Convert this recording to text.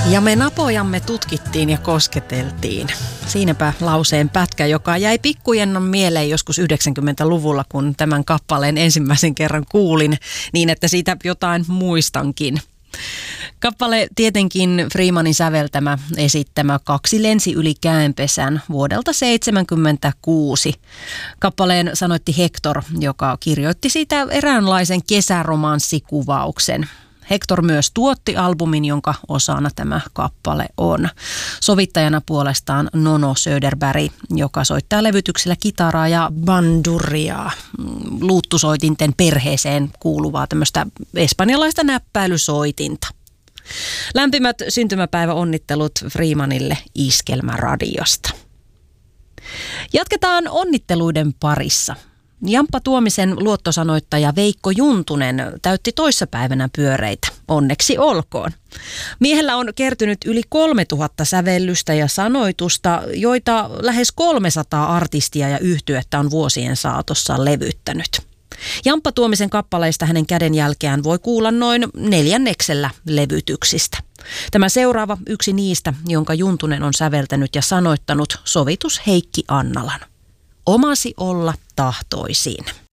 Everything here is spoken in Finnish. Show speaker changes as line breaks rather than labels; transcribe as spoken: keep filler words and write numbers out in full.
Ja me napojamme tutkittiin ja kosketeltiin. Siinäpä lauseen pätkä, joka jäi pikkujennon mieleen joskus yhdeksänkymmentäluvulla, kun tämän kappaleen ensimmäisen kerran kuulin, niin että siitä jotain muistankin. Kappale tietenkin Freemanin säveltämä, esittämä Kaksi lensi yli käenpesän vuodelta seitsemänkymmentäkuusi. Kappaleen sanoitti Hector, joka kirjoitti siitä eräänlaisen kesäromanssikuvauksen. Hector myös tuotti albumin, jonka osana tämä kappale on. Sovittajana puolestaan Nono Söderberg, joka soittaa levytyksellä kitaraa ja bandurriaa, luuttusoitinten perheeseen kuuluvaa tämmöistä espanjalaista näppäilysoitinta. Lämpimät syntymäpäiväonnittelut Freemanille Iskelmäradiosta. Jatketaan onnitteluiden parissa. Jamppa Tuomisen luottosanoittaja Veikko Juntunen täytti toissapäivänä pyöreitä. Onneksi olkoon. Miehellä on kertynyt yli kolmetuhatta sävellystä ja sanoitusta, joita lähes kolmesataa artistia ja yhtyettä on vuosien saatossa levyttänyt. Jamppa Tuomisen kappaleista hänen kädenjälkeään voi kuulla noin neljänneksellä levytyksistä. Tämä seuraava yksi niistä, jonka Juntunen on säveltänyt ja sanoittanut, sovitus Heikki Annalan. Omasi olla tahtoisin.